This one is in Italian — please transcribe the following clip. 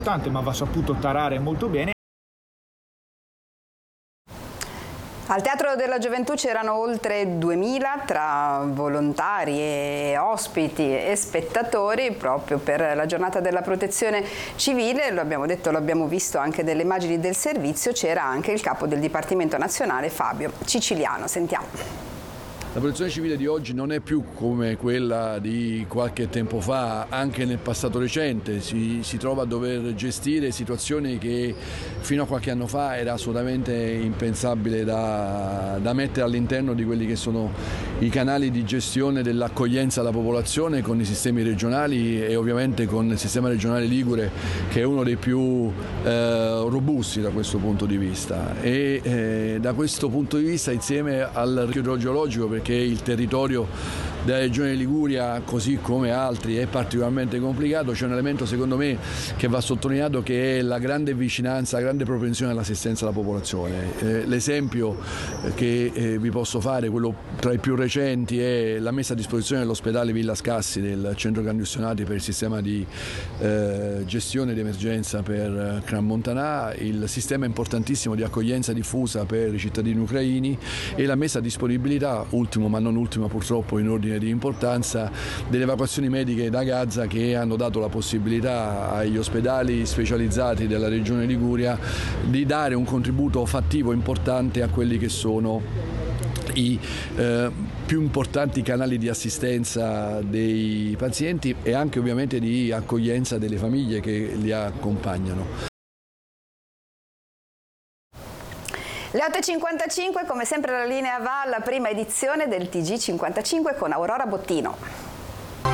Ma va saputo tarare molto bene. Al Teatro della Gioventù c'erano oltre 2000 tra volontari e ospiti e spettatori proprio per la giornata della protezione civile. Lo abbiamo detto, lo abbiamo visto anche delle immagini del servizio, c'era anche il capo del Dipartimento Nazionale Fabio Ciciliano. Sentiamo. La protezione civile di oggi non è più come quella di qualche tempo fa, anche nel passato recente si trova a dover gestire situazioni che fino a qualche anno fa era assolutamente impensabile da mettere all'interno di quelli che sono i canali di gestione dell'accoglienza alla popolazione con i sistemi regionali e ovviamente con il sistema regionale Ligure, che è uno dei più robusti da questo punto di vista, e da questo punto di vista, insieme al rischio idrogeologico, perché il territorio della regione Liguria, così come altri, è particolarmente complicato, c'è un elemento secondo me che va sottolineato, che è la grande vicinanza, la grande propensione all'assistenza alla popolazione. L'esempio che vi posso fare, quello tra i più recenti, è la messa a disposizione dell'ospedale Villa Scassi del centro candussionati per il sistema di gestione di emergenza per Cran Montanà, il sistema importantissimo di accoglienza diffusa per i cittadini ucraini e la messa a disponibilità, ultimo ma non ultima purtroppo in ordine di importanza, delle evacuazioni mediche da Gaza, che hanno dato la possibilità agli ospedali specializzati della regione Liguria di dare un contributo fattivo importante a quelli che sono i più importanti canali di assistenza dei pazienti e anche ovviamente di accoglienza delle famiglie che li accompagnano. Le 8.55, come sempre la linea va alla prima edizione del TG55 con Aurora Bottino.